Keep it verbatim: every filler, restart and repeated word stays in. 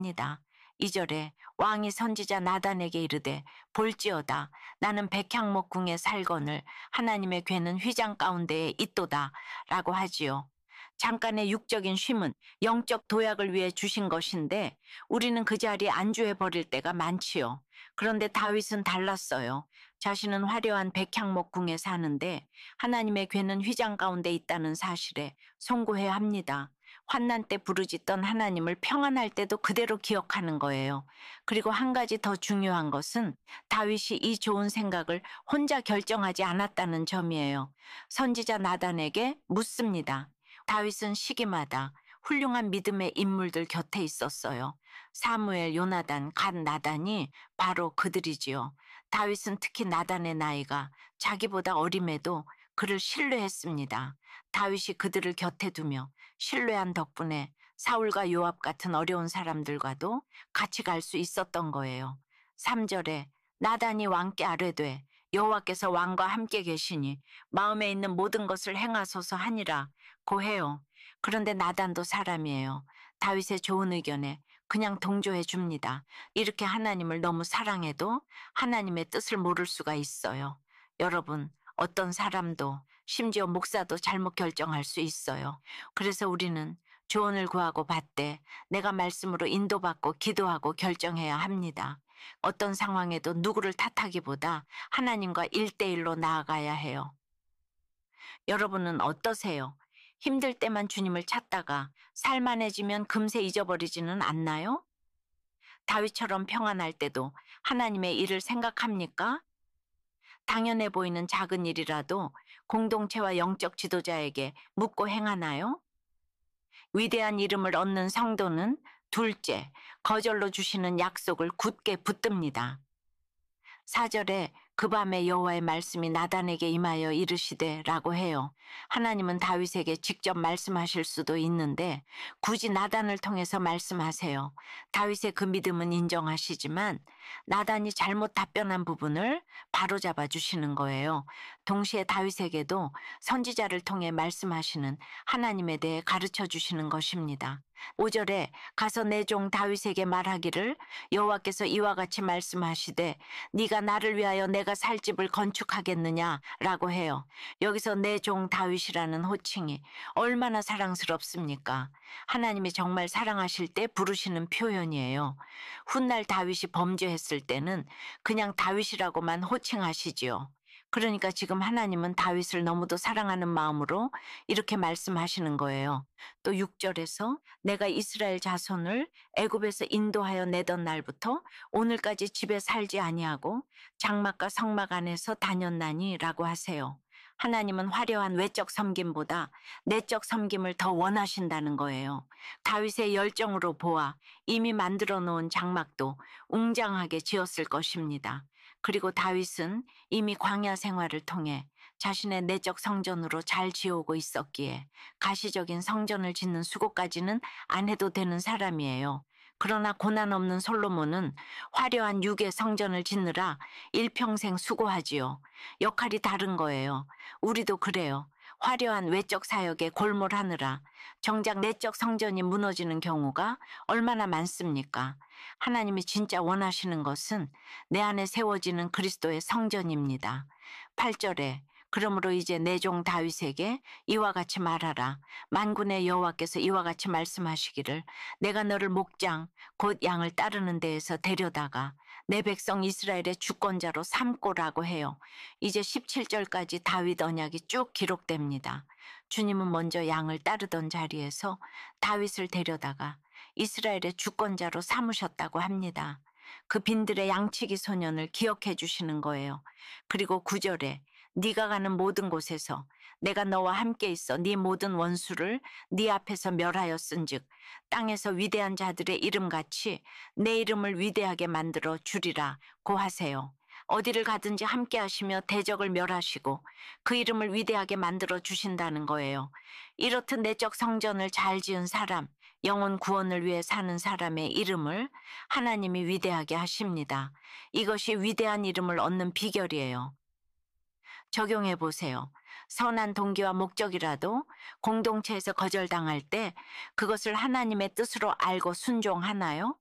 니다. 이 절에 왕이 선지자 나단에게 이르되 볼지어다 나는 백향목궁에 살거늘 하나님의 괴는 휘장 가운데에 있도다 라고 하지요. 잠깐의 육적인 쉼은 영적 도약을 위해 주신 것인데 우리는 그 자리에 안주해 버릴 때가 많지요. 그런데 다윗은 달랐어요. 자신은 화려한 백향목궁에 사는데 하나님의 괴는 휘장 가운데 있다는 사실에 송구해야 합니다. 환난 때 부르짖던 하나님을 평안할 때도 그대로 기억하는 거예요. 그리고 한 가지 더 중요한 것은 다윗이 이 좋은 생각을 혼자 결정하지 않았다는 점이에요. 선지자 나단에게 묻습니다. 다윗은 시기마다 훌륭한 믿음의 인물들 곁에 있었어요. 사무엘, 요나단, 갓, 나단이 바로 그들이지요. 다윗은 특히 나단의 나이가 자기보다 어림에도 그를 신뢰했습니다. 다윗이 그들을 곁에 두며 신뢰한 덕분에 사울과 요압 같은 어려운 사람들과도 같이 갈 수 있었던 거예요. 삼 절에 나단이 왕께 아뢰되 여호와께서 왕과 함께 계시니 마음에 있는 모든 것을 행하소서 하니라 고해요. 그런데 나단도 사람이에요. 다윗의 좋은 의견에 그냥 동조해 줍니다. 이렇게 하나님을 너무 사랑해도 하나님의 뜻을 모를 수가 있어요. 여러분, 어떤 사람도 심지어 목사도 잘못 결정할 수 있어요. 그래서 우리는 조언을 구하고 받되 내가 말씀으로 인도받고 기도하고 결정해야 합니다. 어떤 상황에도 누구를 탓하기보다 하나님과 일대일로 나아가야 해요. 여러분은 어떠세요? 힘들 때만 주님을 찾다가 살만해지면 금세 잊어버리지는 않나요? 다윗처럼 평안할 때도 하나님의 일을 생각합니까? 당연해 보이는 작은 일이라도 공동체와 영적 지도자에게 묻고 행하나요? 위대한 이름을 얻는 성도는 둘째, 거절로 주시는 약속을 굳게 붙듭니다. 사 절에 그 밤에 여호와의 말씀이 나단에게 임하여 이르시되 라고 해요. 하나님은 다윗에게 직접 말씀하실 수도 있는데 굳이 나단을 통해서 말씀하세요. 다윗의 그 믿음은 인정하시지만 나단이 잘못 답변한 부분을 바로잡아 주시는 거예요. 동시에 다윗에게도 선지자를 통해 말씀하시는 하나님에 대해 가르쳐 주시는 것입니다. 오 절에 가서 내 종 다윗에게 말하기를 여호와께서 이와 같이 말씀하시되 네가 나를 위하여 내가 살 집을 건축하겠느냐 라고 해요. 여기서 내 종 다윗이라는 호칭이 얼마나 사랑스럽습니까? 하나님이 정말 사랑하실 때 부르시는 표현이에요. 훗날 다윗이 범죄했을 때는 그냥 다윗이라고만 호칭하시지요. 그러니까 지금 하나님은 다윗을 너무도 사랑하는 마음으로 이렇게 말씀하시는 거예요. 또 육 절에서 내가 이스라엘 자손을 애굽에서 인도하여 내던 날부터 오늘까지 집에 살지 아니하고 장막과 성막 안에서 다녔나니 라고 하세요. 하나님은 화려한 외적 섬김보다 내적 섬김을 더 원하신다는 거예요. 다윗의 열정으로 보아 이미 만들어 놓은 장막도 웅장하게 지었을 것입니다. 그리고 다윗은 이미 광야 생활을 통해 자신의 내적 성전으로 잘 지어오고 있었기에 가시적인 성전을 짓는 수고까지는 안 해도 되는 사람이에요. 그러나 고난 없는 솔로몬은 화려한 육의 성전을 짓느라 일평생 수고하지요. 역할이 다른 거예요. 우리도 그래요. 화려한 외적 사역에 골몰하느라 정작 내적 성전이 무너지는 경우가 얼마나 많습니까? 하나님이 진짜 원하시는 것은 내 안에 세워지는 그리스도의 성전입니다. 팔 절에 그러므로 이제 내 종 다윗에게 이와 같이 말하라. 만군의 여호와께서 이와 같이 말씀하시기를 내가 너를 목장 곧 양을 따르는 데에서 데려다가 내 백성 이스라엘의 주권자로 삼고라고 해요. 이제 십칠 절까지 다윗 언약이 쭉 기록됩니다. 주님은 먼저 양을 따르던 자리에서 다윗을 데려다가 이스라엘의 주권자로 삼으셨다고 합니다. 그 빈들의 양치기 소년을 기억해 주시는 거예요. 그리고 구 절에 네가 가는 모든 곳에서 내가 너와 함께 있어 네 모든 원수를 네 앞에서 멸하였은즉 땅에서 위대한 자들의 이름같이 내 이름을 위대하게 만들어 주리라 고 하세요. 어디를 가든지 함께 하시며 대적을 멸하시고 그 이름을 위대하게 만들어 주신다는 거예요. 이렇듯 내적 성전을 잘 지은 사람, 영혼 구원을 위해 사는 사람의 이름을 하나님이 위대하게 하십니다. 이것이 위대한 이름을 얻는 비결이에요. 적용해 보세요. 선한 동기와 목적이라도 공동체에서 거절당할 때 그것을 하나님의 뜻으로 알고 순종하나요?